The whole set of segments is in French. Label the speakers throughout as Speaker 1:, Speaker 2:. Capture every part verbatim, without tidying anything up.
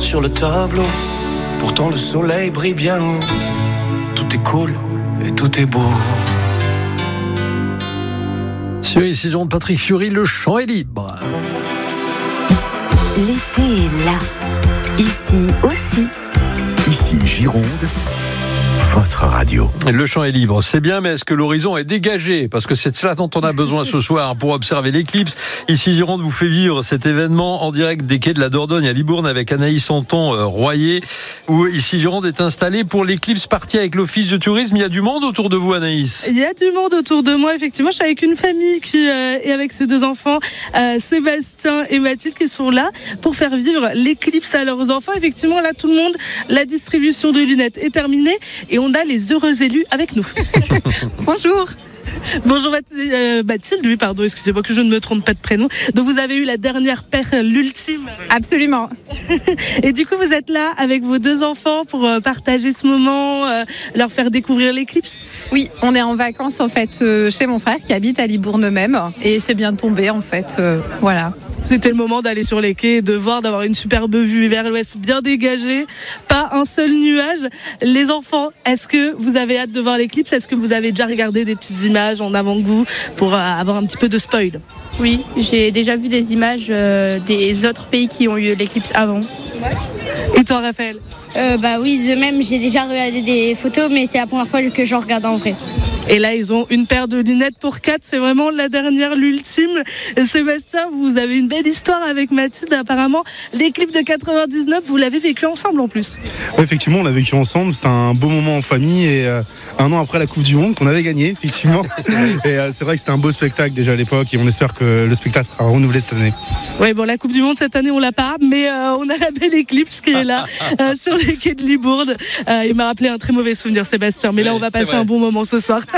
Speaker 1: sur le tableau. Pourtant le soleil brille bien haut. Tout est cool et tout est beau.
Speaker 2: Sur ici Jean de Patrick Fiori, le champ est libre.
Speaker 3: L'été est là, ici aussi.
Speaker 4: Ici Gironde, votre radio.
Speaker 2: Le champ est libre, c'est bien, mais est-ce que l'horizon est dégagé ? Parce que c'est de cela dont on a besoin ce soir pour observer l'éclipse. Ici Gironde vous fait vivre cet événement en direct des quais de la Dordogne à Libourne avec Anaïs Santon-Royer, où ici Gironde est installée pour l'éclipse partie avec l'office de tourisme. Il y a du monde autour de vous, Anaïs ?
Speaker 5: Il y a du monde autour de moi, effectivement. Je suis avec une famille qui euh, est avec ses deux enfants, euh, Sébastien et Mathilde, qui sont là pour faire vivre l'éclipse à leurs enfants. Effectivement, là, tout le monde, la distribution de lunettes est terminée et on a les heureux élus avec nous.
Speaker 6: Bonjour.
Speaker 5: Bonjour Mathilde, oui pardon, excusez-moi que je ne me trompe pas de prénom. Donc vous avez eu la dernière paire, l'ultime.
Speaker 6: Absolument.
Speaker 5: Et du coup vous êtes là avec vos deux enfants pour partager ce moment, euh, leur faire découvrir l'éclipse.
Speaker 6: Oui, on est en vacances en fait euh, chez mon frère qui habite à Libourne même et c'est bien tombé en fait, euh, voilà.
Speaker 5: C'était le moment d'aller sur les quais, de voir, d'avoir une superbe vue vers l'ouest bien dégagée, pas un seul nuage. Les enfants, est-ce que vous avez hâte de voir l'éclipse ? Est-ce que vous avez déjà regardé des petites images en avant-goût pour avoir un petit peu de spoil ?
Speaker 7: Oui, j'ai déjà vu des images euh, des autres pays qui ont eu l'éclipse avant.
Speaker 5: Et toi, Raphaël ?
Speaker 8: euh, Bah oui, de même, j'ai déjà regardé des photos, mais c'est la première fois que j'en regarde en vrai.
Speaker 5: Et là, ils ont une paire de lunettes pour quatre. C'est vraiment la dernière, l'ultime. Et Sébastien, vous avez une belle histoire avec Mathilde. Apparemment, l'éclipse de quatre-vingt-dix-neuf, vous l'avez vécu ensemble en plus.
Speaker 9: Oui, effectivement, on l'a vécu ensemble. C'était un beau moment en famille. Et euh, un an après la Coupe du Monde, qu'on avait gagné, effectivement. Et euh, c'est vrai que c'était un beau spectacle déjà à l'époque. Et on espère que le spectacle sera renouvelé cette année.
Speaker 5: Oui, bon, la Coupe du Monde cette année, on l'a pas. Mais euh, on a la belle éclipse qui est là, euh, sur les quais de Libourne. Euh, il m'a rappelé un très mauvais souvenir, Sébastien. Mais là, on va passer un bon moment ce soir.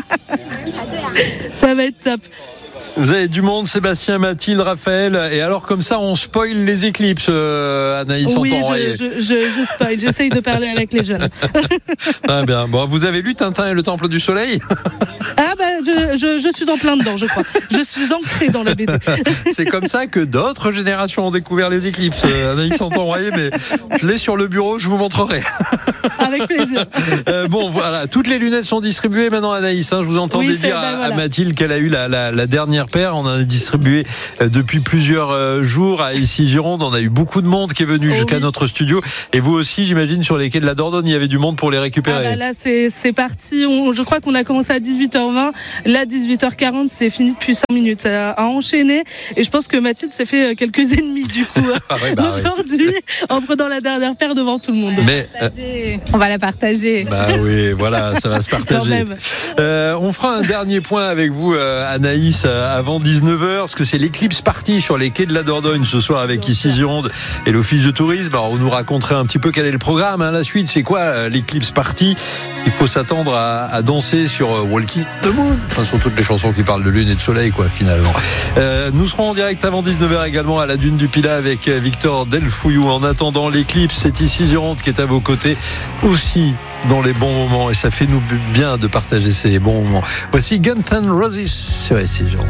Speaker 5: Ça va être top.
Speaker 2: Vous avez du monde, Sébastien, Mathilde, Raphaël. Et alors, comme ça, on spoil les éclipses, euh, Anaïs
Speaker 5: Oui,
Speaker 2: Santon-Royer.
Speaker 5: je, je, je, je spoil. J'essaye de parler avec les jeunes.
Speaker 2: Ah bien. Bon, vous avez lu Tintin et le Temple du Soleil ?
Speaker 5: Ah bah, je, je, je suis en plein dedans, je crois. Je suis ancrée dans la B D.
Speaker 2: C'est comme ça que d'autres générations ont découvert les éclipses. Euh, Anaïs Santon-Royer, mais je l'ai sur le bureau, je vous montrerai.
Speaker 5: Avec plaisir.
Speaker 2: Euh, bon, voilà, toutes les lunettes sont distribuées maintenant, Anaïs. Hein, je vous entendais
Speaker 5: oui,
Speaker 2: dire
Speaker 5: ben,
Speaker 2: à,
Speaker 5: voilà.
Speaker 2: à Mathilde qu'elle a eu la, la, la dernière paire. On en a distribué euh, depuis plusieurs euh, jours à ici Gironde. On a eu beaucoup de monde qui est venu oh, jusqu'à oui. notre studio. Et vous aussi, j'imagine, sur les quais de la Dordogne, il y avait du monde pour les récupérer.
Speaker 5: Ah bah là, c'est, c'est parti. On, je crois qu'on a commencé à dix-huit heures vingt. Là, dix-huit heures quarante, c'est fini depuis cinq minutes. Ça a enchaîné. Et je pense que Mathilde s'est fait quelques ennemis, du coup, ah oui, bah aujourd'hui, oui. en prenant la dernière paire devant tout le monde.
Speaker 2: Mais,
Speaker 6: euh, on va la partager.
Speaker 2: Bah oui, voilà, ça va se partager. Euh, on fera un dernier point avec vous, euh, Anaïs, euh, avant dix-neuf heures, parce que c'est l'éclipse partie sur les quais de la Dordogne ce soir avec ici Gironde et l'office de tourisme. Alors, on nous raconterait un petit peu quel est le programme. Hein. La suite, c'est quoi euh, l'éclipse partie ? Il faut s'attendre à, à danser sur euh, Walkie the Moon, enfin, sur toutes les chansons qui parlent de lune et de soleil, quoi, finalement. Euh, nous serons en direct avant dix-neuf heures également à la Dune du Pilat avec Victor Delfouillou. En attendant l'éclipse, c'est ici Gironde qui est à vos côtés aussi dans les bons moments, et ça fait nous bien de partager ces bons moments. Voici Guns N' Roses sur ici Gironde.